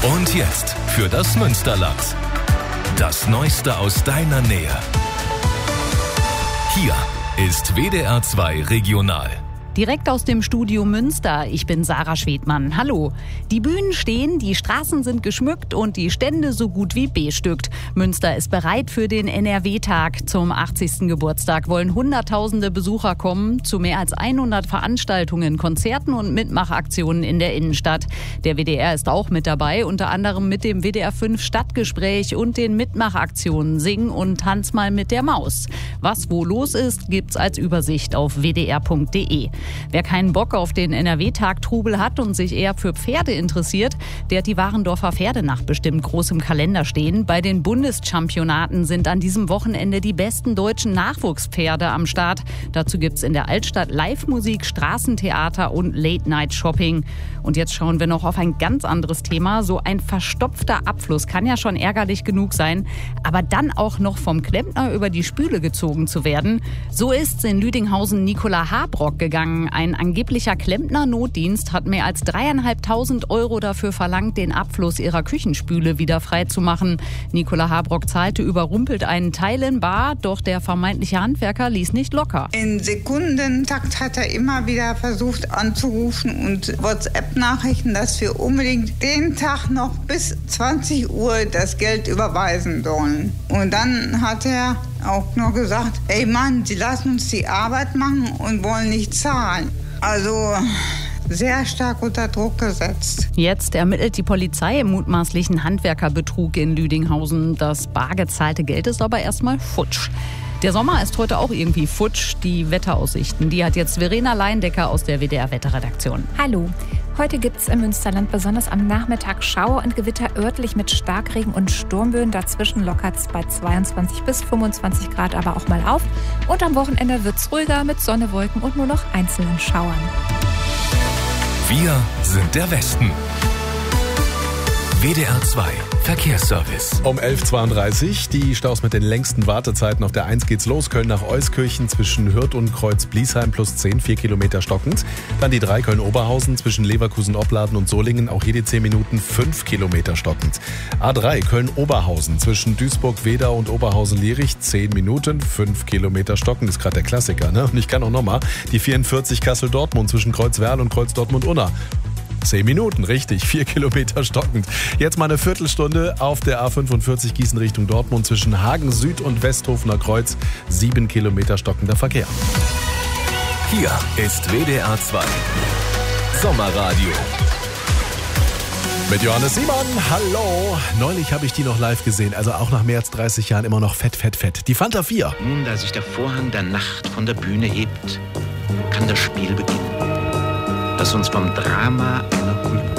Und jetzt für das Münsterland. Das Neueste aus deiner Nähe. Hier ist WDR 2 Regional. Direkt aus dem Studio Münster. Ich bin Sarah Schwedmann. Hallo. Die Bühnen stehen, die Straßen sind geschmückt und die Stände so gut wie bestückt. Münster ist bereit für den NRW-Tag. Zum 80. Geburtstag wollen Hunderttausende Besucher kommen, zu mehr als 100 Veranstaltungen, Konzerten und Mitmachaktionen in der Innenstadt. Der WDR ist auch mit dabei, unter anderem mit dem WDR 5 Stadtgespräch und den Mitmachaktionen Sing und Tanz mal mit der Maus. Was wo los ist, gibt's als Übersicht auf wdr.de. Wer keinen Bock auf den NRW-Tag-Trubel hat und sich eher für Pferde interessiert, der hat die Warendorfer Pferdenacht bestimmt groß im Kalender stehen. Bei den Bundeschampionaten sind an diesem Wochenende die besten deutschen Nachwuchspferde am Start. Dazu gibt's in der Altstadt Live-Musik, Straßentheater und Late-Night-Shopping. Und jetzt schauen wir noch auf ein ganz anderes Thema. So ein verstopfter Abfluss kann ja schon ärgerlich genug sein, aber dann auch noch vom Klempner über die Spüle gezogen zu werden. So ist's in Lüdinghausen Nicola Habrock gegangen. Ein angeblicher Klempner-Notdienst hat mehr als 3.500 € dafür verlangt, den Abfluss ihrer Küchenspüle wieder freizumachen. Nicola Habrock zahlte überrumpelt einen Teil in bar, doch der vermeintliche Handwerker ließ nicht locker. In Sekundentakt hat er immer wieder versucht anzurufen und WhatsApp-Nachrichten, dass wir unbedingt den Tag noch bis 20 Uhr das Geld überweisen sollen. Und dann hat er auch noch gesagt, ey Mann, Sie lassen uns die Arbeit machen und wollen nicht zahlen. Also sehr stark unter Druck gesetzt. Jetzt ermittelt die Polizei im mutmaßlichen Handwerkerbetrug in Lüdinghausen. Das bar gezahlte Geld ist aber erstmal futsch. Der Sommer ist heute auch irgendwie futsch. Die Wetteraussichten, die hat jetzt Verena Leindecker aus der WDR-Wetterredaktion. Hallo. Heute gibt es im Münsterland besonders am Nachmittag Schauer und Gewitter örtlich mit Starkregen und Sturmböen. Dazwischen lockert es bei 22 bis 25 Grad aber auch mal auf. Und am Wochenende wird es ruhiger mit Sonne, Wolken und nur noch einzelnen Schauern. Wir sind der Westen. WDR 2 Verkehrsservice. Um 11.32 Uhr, die Staus mit den längsten Wartezeiten. Auf der 1 geht's los, Köln nach Euskirchen zwischen Hürth und Kreuz-Bliesheim plus 10, 4 Kilometer stockend. Dann die 3 Köln-Oberhausen zwischen Leverkusen-Opladen und Solingen, auch hier die 10 Minuten, 5 Kilometer stockend. A3 Köln-Oberhausen zwischen Duisburg-Wedau und Oberhausen-Lierich, 10 Minuten, 5 Kilometer stockend. Ist gerade der Klassiker, ne? Und ich kann auch nochmal die 44 Kassel-Dortmund zwischen Kreuzwerl und Kreuz-Dortmund-Unna. 10 Minuten, richtig, 4 Kilometer stockend. Jetzt mal eine Viertelstunde auf der A45 Gießen Richtung Dortmund zwischen Hagen Süd und Westhofener Kreuz, 7 Kilometer stockender Verkehr. Hier ist WDR 2 Sommerradio. Mit Johannes Simon, hallo. Neulich habe ich die noch live gesehen, also auch nach mehr als 30 Jahren immer noch fett, fett, fett. Die Fanta 4. Nun, da sich der Vorhang der Nacht von der Bühne hebt, kann das Spiel beginnen, das uns vom Drama einer Kultur